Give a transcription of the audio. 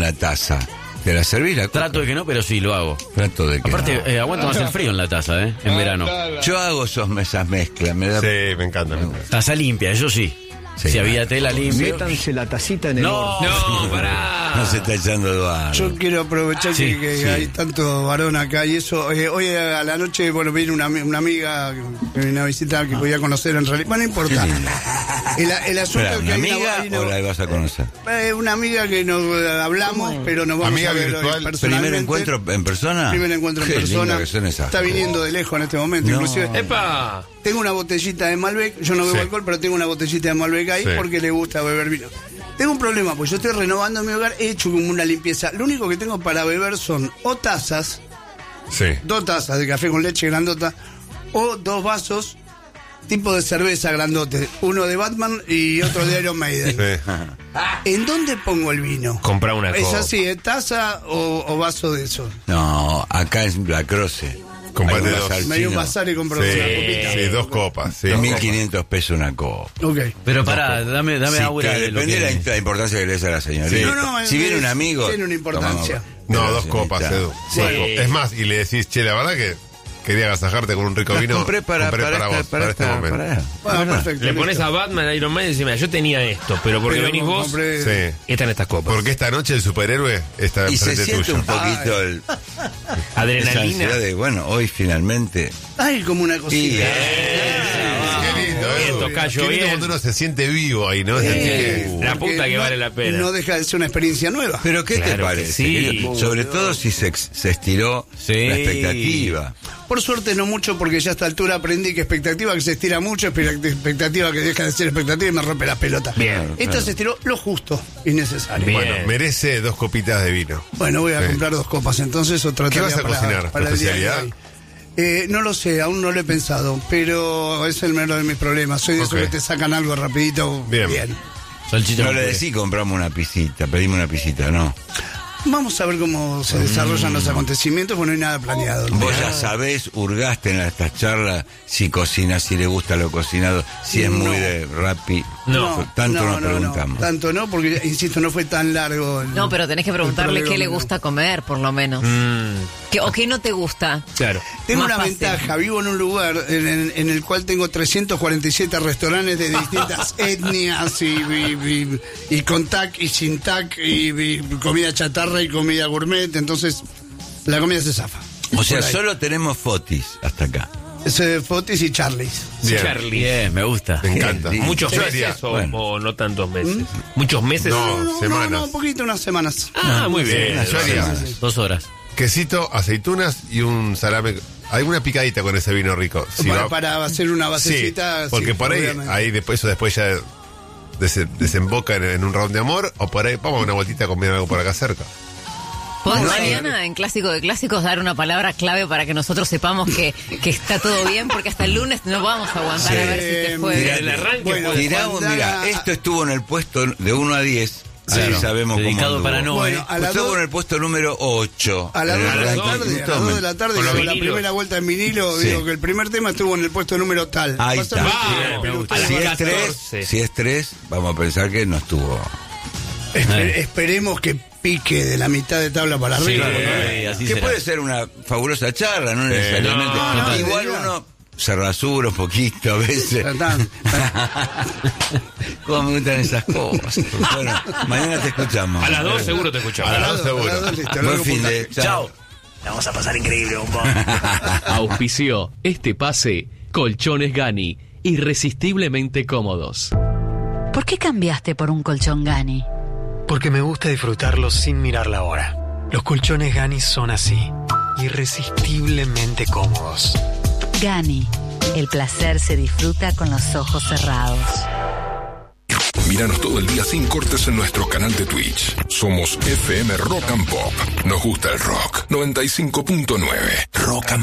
la taza. ¿Te la servís la coca? Trato de que no, pero sí, lo hago. Trato de que Aparte, no. aguanto más el frío en la taza, en verano. Yo hago esas mezclas. Me da... Sí, me encanta. Taza limpia, eso sí. Sí, Si había tela limpia. Métanse la tacita en el horno. No, pará. No se está echando Eduardo. Yo quiero aprovechar Sí, que sí. hay tanto varón acá y eso. Hoy a la noche, bueno, viene una amiga que vino a visitar, que podía conocer en realidad. Bueno, no importa. El asunto Espera, es que ¿una hay amiga o la vas a conocer? una amiga que nos hablamos, pero nos vamos Amiga a ver hoy virtual. personalmente. ¿Primer encuentro en persona? Primer encuentro en Qué persona. lindo que son esas Está cosas. viniendo de lejos en este momento. No. Inclusive ¡Epa! tengo una botellita de Malbec. Yo no bebo Sí. alcohol, pero tengo una botellita de Malbec ahí Sí. porque le gusta beber vino. Tengo un problema, pues yo estoy renovando mi hogar, he hecho como una limpieza. Lo único que tengo para beber son o tazas, Sí. 2 tazas de café con leche grandota, o 2 vasos tipo de cerveza grandote, uno de Batman y otro de Iron Maiden. Sí. ¿En dónde pongo el vino? Compra una ¿Es copa. así, taza o vaso de eso? No, acá es La Croce. Comprate Hay un dos. bazar Me dio un chino. bazar y compro Sí, una copita. sí, 2 copas. Sí, 1.500 pesos una copa. Ok. Pero pará, dame Sí, aura que de lo depende de que... la importancia que le des a la señorita. Sí. No, Si viene un amigo... tiene una importancia. tomamos- No, Pero, 2 copas, señorita. Edu. Sí. 2 copas. Es más, y le decís, che, la verdad que quería agasajarte con un rico Las vino. compré para vos, para este momento. Bueno, Bueno, perfecto. Le pones listo. a Batman, a Iron Man y decís, mira, yo tenía esto, pero porque Pero venís vos, compré- Sí. están estas copas. Porque esta noche el superhéroe está Y se enfrente siente tuyo. un poquito esa Adrenalina. ansiedad de, bueno, hoy finalmente... Ay, como una Y, cosita. Qué lindo, Bien, Edu. tocayo, Qué lindo bien. cuando uno se siente vivo ahí, ¿no? Sentir que- La Porque puta que no- vale la pena. No deja de ser una experiencia nueva. ¿Pero qué te Claro que parece? sí. querido? Sobre todo si se estiró Sí. la expectativa. Por suerte no mucho, porque ya a esta altura aprendí que expectativa que se estira mucho, expectativa que deja de ser expectativa y me rompe la pelota. Bien. Esta se estiró lo justo y necesario. Bien. Bueno, merece 2 copitas de vino. Bueno, voy a Sí. comprar 2 copas entonces, otra ¿Qué vas tarea a cocinar? para ¿Tu el día de especialidad? hoy. No lo sé, aún no lo he pensado, pero es el menor de mis problemas. Soy de esos Ok. que te sacan algo rapidito. Bien. Salchicha No con le puré. decís compramos una pisita, pedimos una pisita, no. Vamos a ver cómo se desarrollan los acontecimientos, porque no hay nada planeado. Vos ya sabés, hurgaste en estas charlas, si cocina, si le gusta lo cocinado, si es muy de rapi. No. Tanto nos preguntamos. Tanto no, porque, insisto, no fue tan largo. No, pero tenés que preguntarle el qué le problema. gusta comer, por lo menos. O qué no te gusta. Claro. Tengo Más una fácil. ventaja, vivo en un lugar en el cual tengo 347 restaurantes de distintas etnias y con tac y sin tac y comida chatarra y comida gourmet, entonces la comida se zafa. O sea, Por ahí. solo tenemos fotis hasta acá. Es Fotis y Charlies. Bien. Charlie. Bien, me gusta. Me encanta. Sí. ¿Muchos Yo meses haría- o, bueno. o no tantos meses? ¿Muchos meses? No. Semanas. No, un poquito, unas semanas. Ah, muy bien. Yo haría 2 horas. quesito, aceitunas y un salame. Alguna picadita con ese vino rico. Si va- Para hacer una Sí, basecita. porque sí, por obviamente. ahí después ya desemboca en un round de amor, o por ahí vamos a una vueltita a comer algo por acá cerca. ¿Podés Bueno, mañana en Clásico de Clásicos dar una palabra clave para que nosotros sepamos que está todo bien? Porque hasta el lunes no vamos a aguantar a ver si te fue. Mirá, El arranque bueno, puede- Tirá, cuando mira, haga- esto estuvo en el puesto de 1 a 10. Así Claro. sabemos cómo Dedicado anduvo. para no, Bueno, a las Estuvo dos- en el puesto número 8. A las 2 de la dos, tarde, a las 2 de la tarde, Con los con la vinilos. primera vuelta en vinilo, Sí. digo que el primer tema estuvo en el puesto número tal. Ahí Va a ser está. mentira, Va, pero me gusta. ustedes Si van a- es 3, 14. si es 3, vamos a pensar que no estuvo. Esperemos que pique de la mitad de tabla para arriba. Sí, así Que será. puede ser una fabulosa charla, no necesariamente. no, Igual no. uno se rasura un poquito a veces. Cómo me gustan esas cosas. Bueno, mañana te escuchamos. A las 2 seguro te escuchamos. A las 2 seguro. Buen fin de... Chao. La vamos a pasar increíble, bombón. Auspició este pase Colchones Gani, irresistiblemente cómodos. ¿Por qué cambiaste por un colchón Gani? Porque me gusta disfrutarlo sin mirar la hora. Los colchones Gani son así, irresistiblemente cómodos. Gani, el placer se disfruta con los ojos cerrados. Míranos todo el día sin cortes en nuestro canal de Twitch. Somos FM Rock and Pop. Nos gusta el rock. 95.9. Rock and